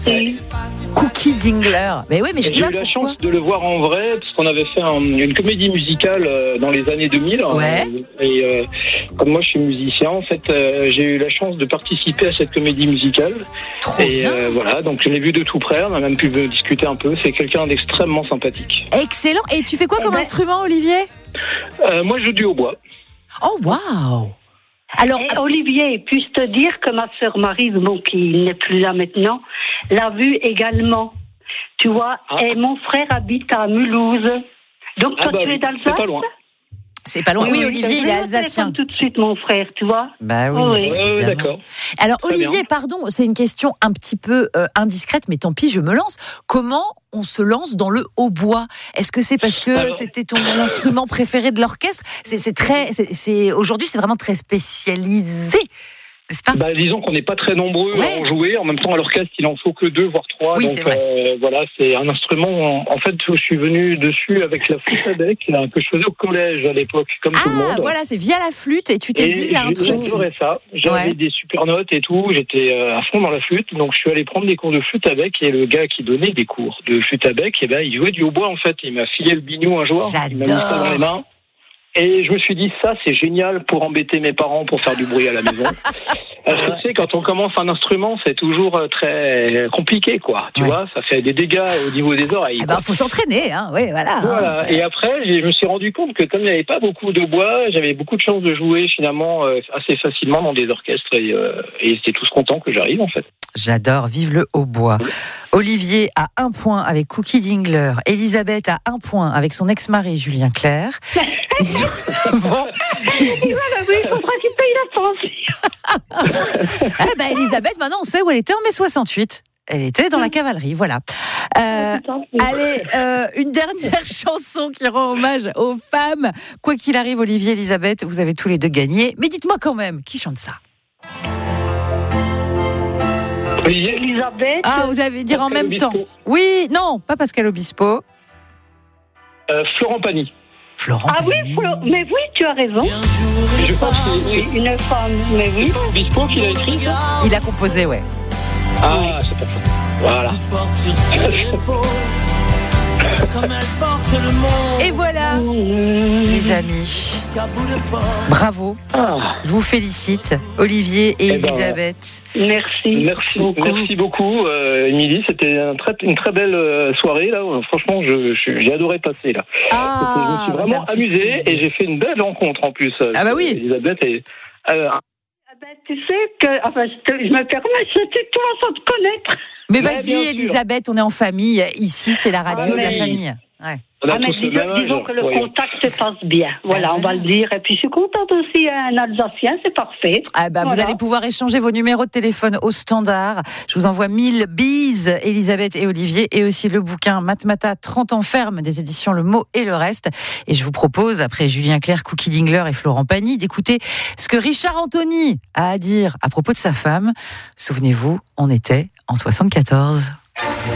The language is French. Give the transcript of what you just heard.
Cookie Dingler. Mais oui, mais J'ai eu la chance de le voir en vrai, parce qu'on avait fait une comédie musicale dans les années 2000. Ouais. Et comme moi je suis musicien, en fait, j'ai eu la chance de participer à cette comédie musicale. Trop et bien. voilà, donc je l'ai vu de tout près, on a même pu discuter un peu. C'est quelqu'un d'extrêmement sympathique. Excellent. Et tu fais quoi comme instrument, Olivier? Moi je joue du hautbois. Oh, waouh. Alors, Et Olivier, puis-je te dire que ma sœur Marie, qui n'est plus là maintenant, l'a vu également. Tu vois, et mon frère habite à Mulhouse. Donc toi, tu es d'Alsace? C'est pas loin. c'est pas loin. Oui, Olivier, il est alsacien. Tout de suite, mon frère, tu vois. Bah oui, Oui. évidemment. D'accord. Alors, Très Olivier, bien. pardon, c'est une question un petit peu indiscrète, mais tant pis, je me lance. Comment on se lance dans le hautbois? Est-ce que c'est parce que c'était ton instrument préféré de l'orchestre? Aujourd'hui, c'est vraiment très spécialisé, n'est-ce pas? Disons qu'on n'est pas très nombreux à en jouer. En même temps, à l'orchestre, il en faut que 2, voire 3. Oui, donc, c'est vrai. voilà, c'est un instrument. En fait, je suis venu dessus avec la flûte à bec que je faisais au collège à l'époque, comme tout le monde. Ah, voilà, c'est via la flûte et tu t'es dit, il y a un truc. J'adorais ça. J'avais des super notes et tout. J'étais à fond dans la flûte. Donc, je suis allé prendre des cours de flûte à bec et le gars qui donnait des cours de flûte à bec, il jouait du hautbois, en fait. Il m'a filé le biniou un jour. Il m'a mis ça dans les mains. Et je me suis dit, ça, c'est génial pour embêter mes parents, pour faire du bruit à la maison. Parce que tu sais, quand on commence un instrument, c'est toujours très compliqué, quoi. Tu vois, ça fait des dégâts au niveau des oreilles. Faut s'entraîner, hein. Oui, voilà. Voilà. Et après, je me suis rendu compte que comme il n'y avait pas beaucoup de bois, j'avais beaucoup de chance de jouer finalement assez facilement dans des orchestres et ils étaient tous contents que j'arrive, en fait. J'adore, vive le hautbois. Olivier a 1 point avec Cookie Dingler. Elisabeth a 1 point avec son ex-mari Julien Clerc. Bon. Il faudra qu'il paye la pension. Elisabeth, maintenant on sait où elle était en mai 68. Elle était dans la cavalerie, voilà. Allez, une dernière chanson qui rend hommage aux femmes. Quoi qu'il arrive, Olivier, Elisabeth, vous avez tous les deux gagné. Mais dites-moi quand même, qui chante ça? Elisabeth. Ah, vous allez dire Pascal en même Obispo. temps. Oui, non, pas Pascal Obispo. Florent Pagny. Florent Ah oui, Pagny. mais oui, tu as raison. Je pense que Oui, une femme, mais oui. c'est pas Obispo qui l'a écrit, ça? Il a composé, ouais. Ah, c'est pas ça. Voilà. Et voilà, les amis. Bravo. Je vous félicite, Olivier et Elisabeth. Merci. Merci beaucoup, Émilie. C'était une très belle soirée, là. Franchement, j'ai adoré passer, là. Je me suis vraiment amusé et j'ai fait une belle rencontre, en plus. Ah bah oui. Elisabeth et... tu sais que, je me permets, c'était toi sans te connaître. Mais Ouais, vas-y, bien sûr. Elisabeth, on est en famille. Ici, c'est la radio de la oui. famille. Ouais. On a Mais tous le même âge. disons que le Ouais. contact se passe bien. Voilà, on va le dire. Et puis, je suis contente aussi, un Alsacien, c'est parfait. Ah bah, Voilà. Vous allez pouvoir échanger vos numéros de téléphone au standard. Je vous envoie 1000 bises, Elisabeth et Olivier, et aussi le bouquin Matmata 30 ans ferme des éditions Le Mot et le Reste. Et je vous propose, après Julien Clerc, Cookie Dingler et Florent Pagny, d'écouter ce que Richard Anthony a à dire à propos de sa femme. Souvenez-vous, on était en 74.